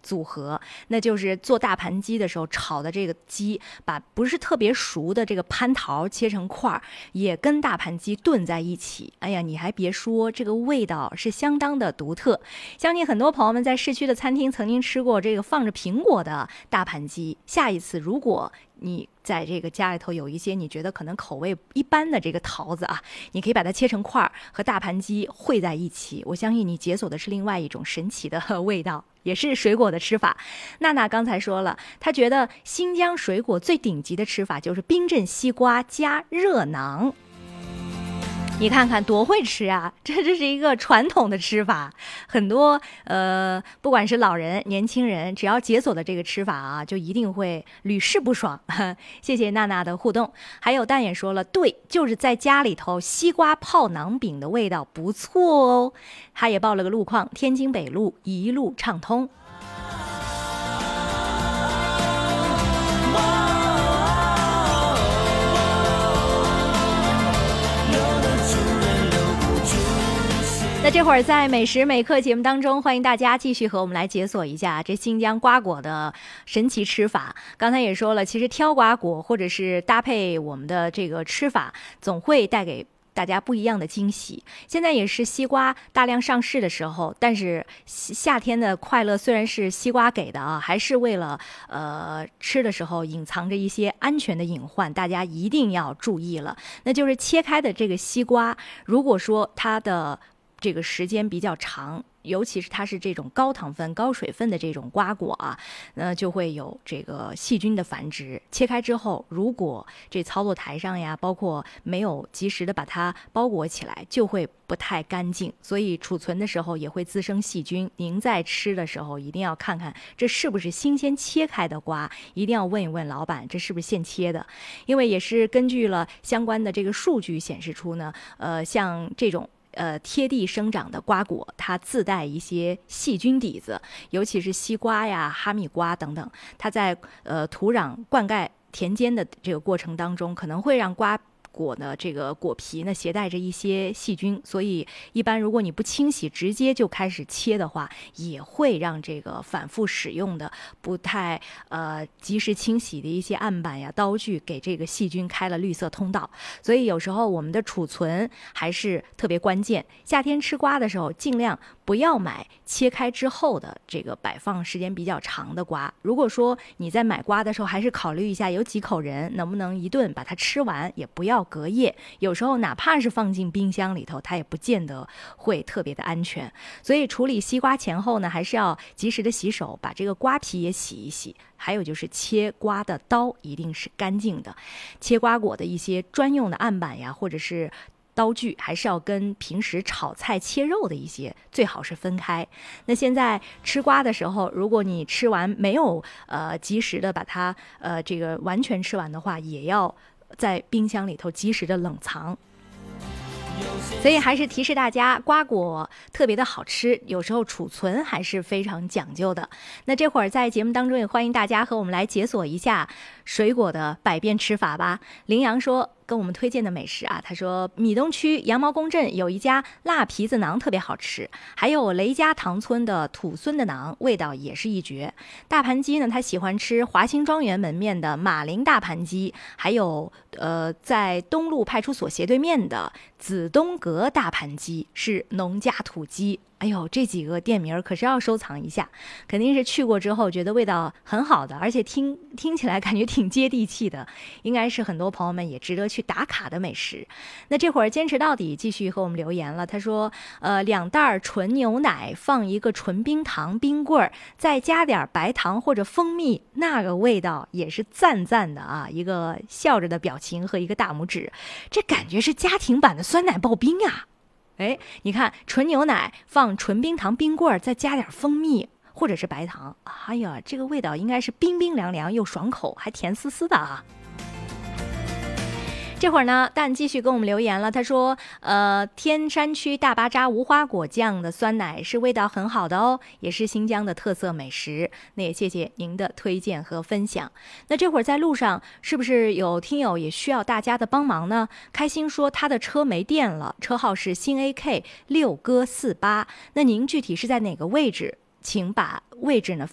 组合，那就是做大盘鸡的时候炒的这个鸡，把不是特别熟的这个蟠桃切成块儿，也跟大盘鸡炖在一起。哎呀，你还别说，这个味道是相当的独特。相信很多朋友们在市区的餐厅曾经吃过这个放着苹果的大盘鸡。下一次如果你在这个家里头有一些你觉得可能口味一般的这个桃子啊，你可以把它切成块儿，和大盘鸡烩在一起，我相信你解锁的是另外一种神奇的味道，也是水果的吃法。娜娜刚才说了，她觉得新疆水果最顶级的吃法就是冰镇西瓜加热馕。你看看多会吃啊，这是一个传统的吃法，很多不管是老人年轻人，只要解锁的这个吃法啊，就一定会屡试不爽。谢谢娜娜的互动。还有蛋也说了，对，就是在家里头西瓜泡馕饼的味道不错哦。他也报了个路况，天津北路一路畅通。那这会儿在美食美课节目当中，欢迎大家继续和我们来解锁一下这新疆瓜果的神奇吃法。刚才也说了，其实挑瓜果或者是搭配我们的这个吃法，总会带给大家不一样的惊喜。现在也是西瓜大量上市的时候，但是夏天的快乐虽然是西瓜给的啊，还是为了吃的时候隐藏着一些安全的隐患，大家一定要注意了。那就是切开的这个西瓜，如果说它的这个时间比较长，尤其是它是这种高糖分、高水分的这种瓜果啊，就会有这个细菌的繁殖。切开之后，如果这操作台上呀，包括没有及时的把它包裹起来，就会不太干净，所以储存的时候也会滋生细菌。您在吃的时候一定要看看这是不是新鲜切开的瓜，一定要问一问老板这是不是现切的，因为也是根据了相关的这个数据显示出呢，像这种贴地生长的瓜果，它自带一些细菌底子，尤其是西瓜呀、哈密瓜等等，它在土壤灌溉田间的这个过程当中，可能会让瓜果的这个果皮呢携带着一些细菌，所以一般如果你不清洗，直接就开始切的话，也会让这个反复使用的不太及时清洗的一些案板呀、刀具给这个细菌开了绿色通道。所以有时候我们的储存还是特别关键。夏天吃瓜的时候，尽量不要买切开之后的这个摆放时间比较长的瓜。如果说你在买瓜的时候，还是考虑一下有几口人，能不能一顿把它吃完，也不要隔夜。有时候哪怕是放进冰箱里头，它也不见得会特别的安全。所以处理西瓜前后呢，还是要及时的洗手，把这个瓜皮也洗一洗。还有就是切瓜的刀一定是干净的，切瓜果的一些专用的案板呀，或者是刀具，还是要跟平时炒菜切肉的一些最好是分开。那现在吃瓜的时候，如果你吃完没有及时的把它这个完全吃完的话，也要在冰箱里头及时的冷藏。所以还是提示大家，瓜果特别的好吃，有时候储存还是非常讲究的。那这会儿在节目当中也欢迎大家和我们来解锁一下水果的百变吃法吧。羚羊说跟我们推荐的美食啊，他说米东区羊毛公镇有一家辣皮子馕特别好吃，还有雷家塘村的土孙的馕味道也是一绝。大盘鸡呢，他喜欢吃华兴庄园门面的马林大盘鸡，还有在东路派出所斜对面的紫东阁大盘鸡是农家土鸡。哎呦，这几个店名可是要收藏一下，肯定是去过之后觉得味道很好的，而且听起来感觉挺接地气的，应该是很多朋友们也值得去打卡的美食。那这会儿坚持到底继续和我们留言了，他说2袋纯牛奶放一个纯冰糖冰棍儿，再加点白糖或者蜂蜜，那个味道也是赞赞的啊，一个笑着的表情和一个大拇指，这感觉是家庭版的酸奶刨冰啊。哎，你看纯牛奶放纯冰糖冰棍儿，再加点蜂蜜或者是白糖，哎呀，这个味道应该是冰冰凉凉又爽口，还甜丝丝的啊。这会儿呢，蛋继续跟我们留言了，他说天山区大巴扎无花果酱的酸奶是味道很好的哦，也是新疆的特色美食。那也谢谢您的推荐和分享。那这会儿在路上是不是有听友也需要大家的帮忙呢？开心说他的车没电了，车号是新 AK 6哥48，那您具体是在哪个位置？请把位置呢